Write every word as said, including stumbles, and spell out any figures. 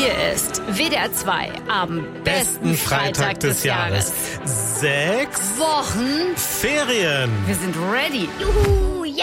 Hier ist W D R zwei am besten Freitag des Jahres. Sechs Wochen. Ferien. Wir sind ready. Juhu, ja!